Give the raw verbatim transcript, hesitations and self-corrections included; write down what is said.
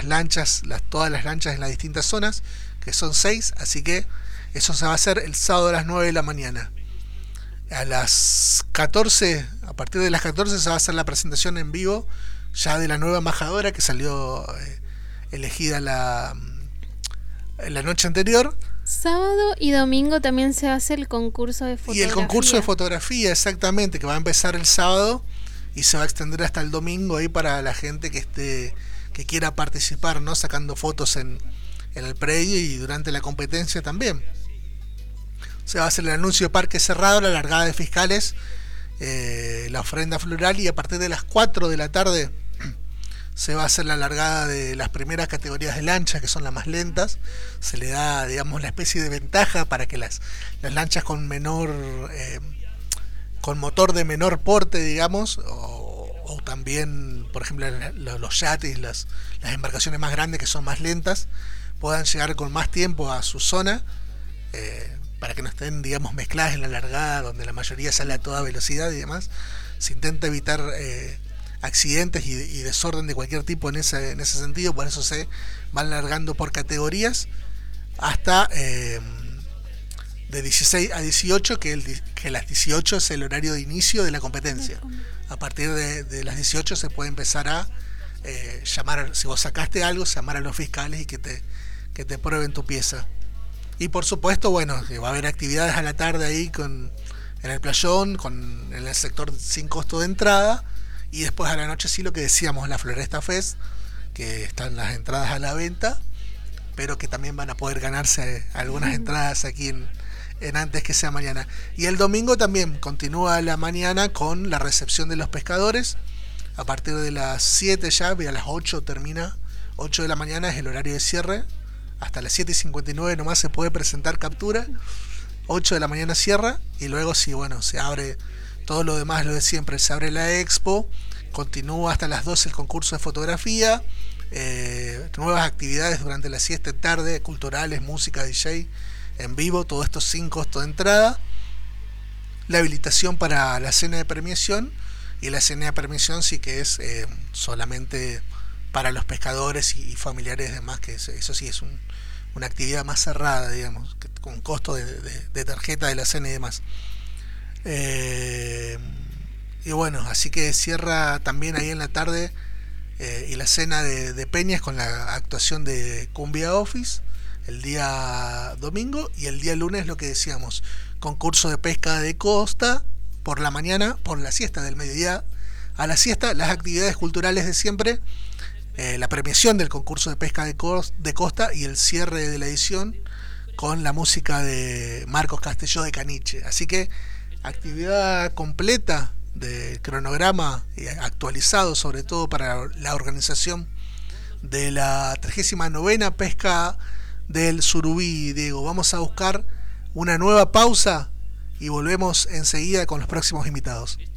las lanchas, las, todas las lanchas en las distintas zonas, que son seis, así que eso se va a hacer el sábado a las nueve de la mañana. A las catorce, a partir de las catorce se va a hacer la presentación en vivo ya de la nueva embajadora que salió eh, elegida la, la noche anterior. Sábado y domingo también se hace el concurso de fotografía. Y el concurso de fotografía, exactamente, que va a empezar el sábado y se va a extender hasta el domingo ahí para la gente que esté que quiera participar, ¿no? Sacando fotos en, en el predio y durante la competencia también. Se va a hacer el anuncio de parque cerrado, la largada de fiscales, eh, la ofrenda floral, y a partir de las cuatro de la tarde se va a hacer la largada de las primeras categorías de lanchas, que son las más lentas. Se le da, digamos, la especie de ventaja para que las, las lanchas con menor eh, con motor de menor porte, digamos, o, o también, por ejemplo, los yates, las, las embarcaciones más grandes que son más lentas, puedan llegar con más tiempo a su zona, eh, para que no estén, digamos, mezcladas en la largada, donde la mayoría sale a toda velocidad y demás. Se intenta evitar eh, accidentes y, y desorden de cualquier tipo en ese, en ese sentido, por eso se van largando por categorías hasta eh, de dieciséis a dieciocho, que, el, que las dieciocho es el horario de inicio de la competencia. A partir de, de las dieciocho se puede empezar a eh, llamar, si vos sacaste algo, llamar a los fiscales y que te, que te prueben tu pieza. Y por supuesto, bueno, que va a haber actividades a la tarde ahí con, en el playón, con, en el sector sin costo de entrada, y después a la noche sí lo que decíamos, la Floresta Fest, que están las entradas a la venta, pero que también van a poder ganarse algunas entradas aquí en, en antes que sea mañana. Y el domingo también continúa la mañana con la recepción de los pescadores, a partir de las siete ya, y a las ocho termina, ocho de la mañana es el horario de cierre. Hasta las siete y cincuenta y nueve nomás se puede presentar captura, ocho de la mañana cierra, y luego sí, bueno, se abre todo lo demás, lo de siempre, se abre la expo, continúa hasta las doce el concurso de fotografía, eh, nuevas actividades durante la siesta tarde, culturales, música, D J en vivo, todo esto sin costo de entrada, la habilitación para la cena de premiación, y la cena de premiación sí que es eh, solamente para los pescadores y, y familiares y demás, que eso, eso sí es un, una actividad más cerrada, digamos, que, con costo de, de, de tarjeta de la cena y demás. Eh, y bueno, así que cierra también ahí en la tarde eh, y la cena de, de Peñas con la actuación de Cumbia Office el día domingo, y el día lunes lo que decíamos, concurso de pesca de costa por la mañana, por la siesta del mediodía a la siesta, las actividades culturales de siempre, eh, la premiación del concurso de pesca de, cos, de costa y el cierre de la edición con la música de Marcos Castelló de Caniche. Así que actividad completa de cronograma actualizado, sobre todo para la organización de la trigésima novena pesca del surubí. Diego, vamos a buscar una nueva pausa y volvemos enseguida con los próximos invitados.